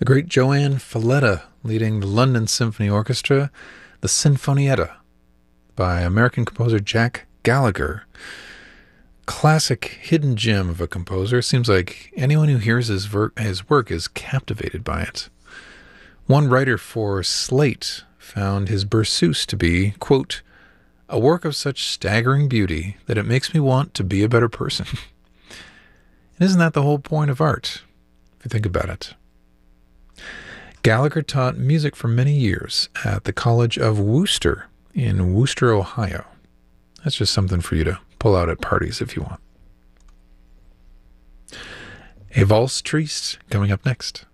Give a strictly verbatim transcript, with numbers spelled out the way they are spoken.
The great Joanne Falletta leading the London Symphony Orchestra, the Sinfonietta by American composer Jack Gallagher. Classic hidden gem of a composer. Seems like anyone who hears his, ver- his work is captivated by it. One writer for Slate found his Berceuse to be, quote, a work of such staggering beauty that it makes me want to be a better person. And isn't that the whole point of art, if you think about it? Gallagher taught music for many years at the College of Wooster in Wooster, Ohio. That's just something for you to pull out at parties if you want. A Valse Triste coming up next.